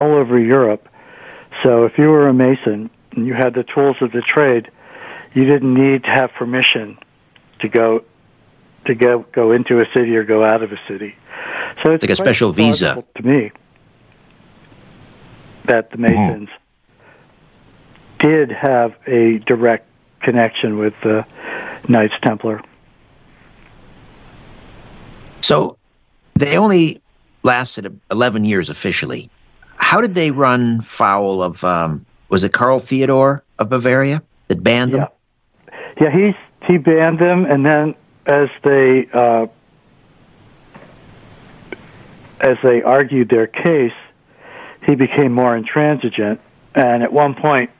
all over Europe. So if you were a Mason and you had the tools of the trade, you didn't need to have permission to go into a city or go out of a city. So it's like a special visa to me that the Masons did have a direct connection with the Knights Templar. So they only lasted 11 years officially. How did they run foul of, was it Karl Theodor of Bavaria that banned them? Yeah, he banned them, and then as they argued their case, he became more intransigent, and at one point,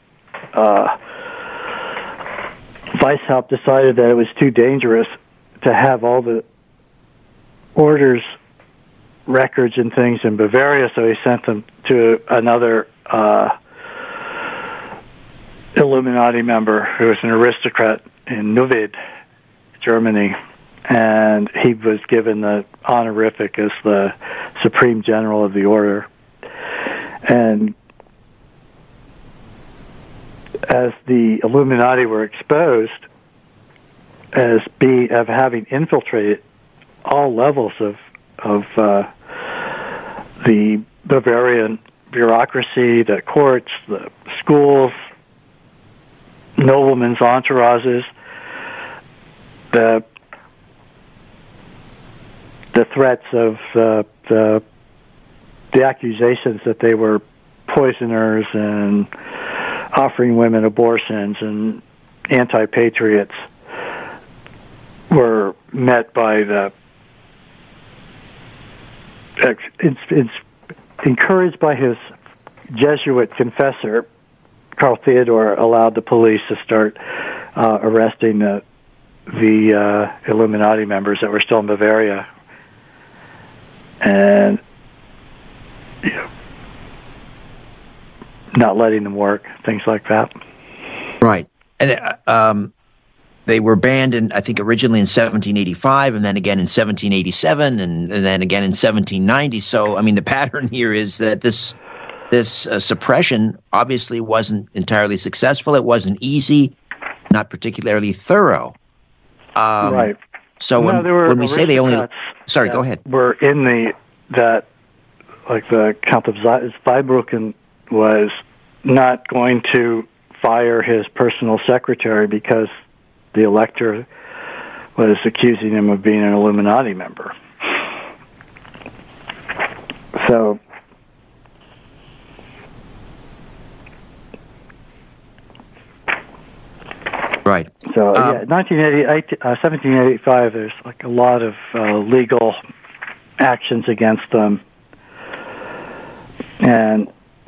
Weishaupt decided that it was too dangerous to have all the orders, records, and things in Bavaria, so he sent them to another Illuminati member who was an aristocrat in Neuwied, Germany, and he was given the honorific as the Supreme General of the Order. And as the Illuminati were exposed as having infiltrated all levels of the Bavarian bureaucracy, the courts, the schools, noblemen's entourages, the threats of the accusations that they were poisoners and offering women abortions and anti-patriots were met by the encouraged by his Jesuit confessor. Karl Theodor allowed the police to start arresting the Illuminati members that were still in Bavaria, and not letting them work, things like that. Right. And they were banned, I think, originally in 1785, and then again in 1787, and then again in 1790. So, I mean, the pattern here is that this suppression obviously wasn't entirely successful. It wasn't easy, not particularly thorough. Right. So when we say they only... Sorry, go ahead. Were in the Count of Zweibrücken was not going to fire his personal secretary because the elector was accusing him of being an Illuminati member. So right. So 1785. There's like a lot of legal actions against them, and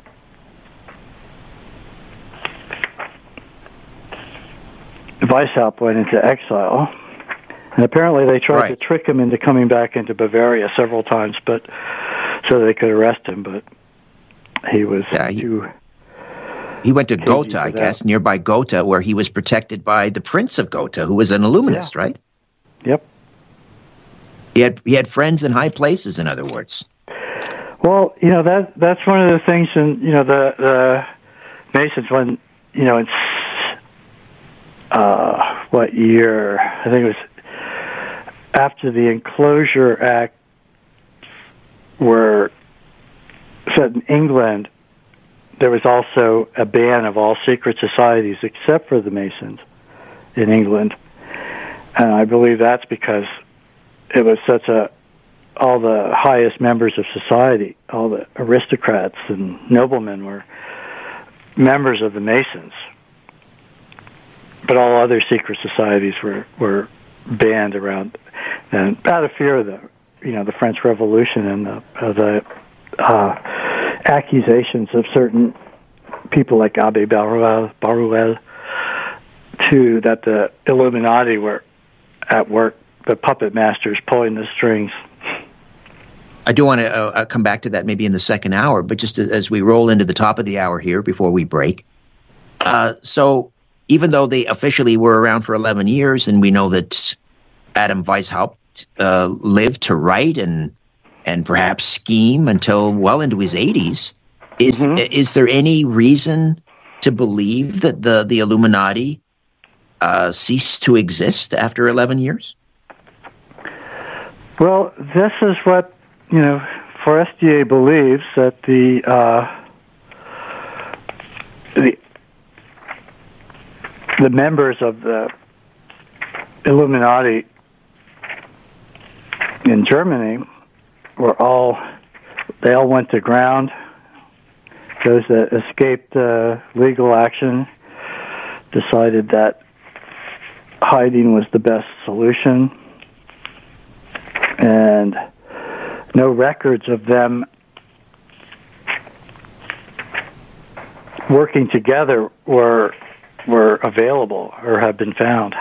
Weishaupt went into exile, and apparently they tried to trick him into coming back into Bavaria several times, but so they could arrest him. But he was too. He went to Gotha, I guess, nearby Gotha, where he was protected by the Prince of Gotha, who was an Illuminist, right? Yep. He had friends in high places, in other words. Well, that's one of the things, in the Masons, when in what year? I think it was after the Enclosure Act were set in England. There was also a ban of all secret societies except for the Masons in England. And I believe that's because it was all the highest members of society, all the aristocrats and noblemen were members of the Masons. But all other secret societies were banned around, and out of fear of the French Revolution and the accusations of certain people like Abbe Baruel, that the Illuminati were at work, the puppet masters pulling the strings. I do want to come back to that maybe in the second hour, but just as we roll into the top of the hour here before we break. So even though they officially were around for 11 years, and we know that Adam Weishaupt lived to write and perhaps scheme until well into his 80s, Is there any reason to believe that the Illuminati ceased to exist after 11 years? Well, this is what, Forestier believes, that the members of the Illuminati in Germany they all went to ground. Those that escaped legal action decided that hiding was the best solution, and no records of them working together were available or have been found.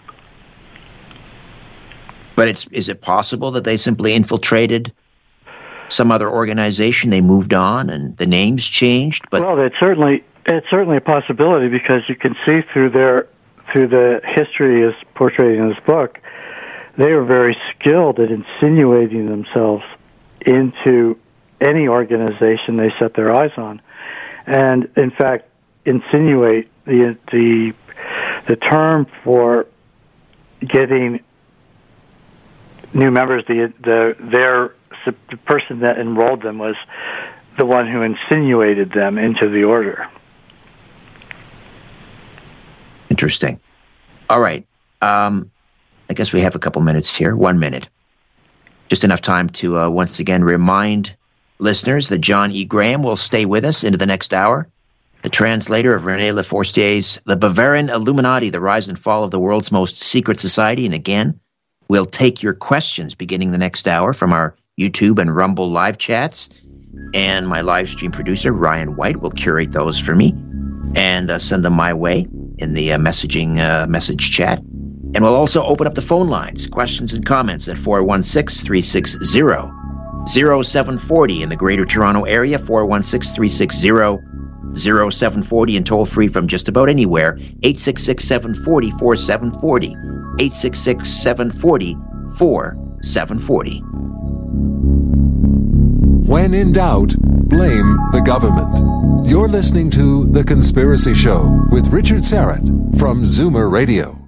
But is it possible that they simply infiltrated some other organization? They moved on, and the names changed. But it's certainly a possibility, because you can see through the history as portrayed in this book, they were very skilled at insinuating themselves into any organization they set their eyes on, and in fact, insinuate the term for getting new members. The person that enrolled them was the one who insinuated them into the order. Interesting. All right. I guess we have a couple minutes here. 1 minute. Just enough time to once again remind listeners that John E. Graham will stay with us into the next hour. The translator of René Leforstier's The Bavarian Illuminati, The Rise and Fall of the World's Most Secret Society. And again, we'll take your questions beginning the next hour from our YouTube and Rumble live chats, and my live stream producer, Ryan White, will curate those for me and send them my way in the message chat. And we'll also open up the phone lines, questions and comments at 416-360-0740 in the Greater Toronto Area, 416-360-0740, and toll free from just about anywhere, 866-740-4740, 866-740-4740. When in doubt, blame the government. You're listening to The Conspiracy Show with Richard Syrett from Zoomer Radio.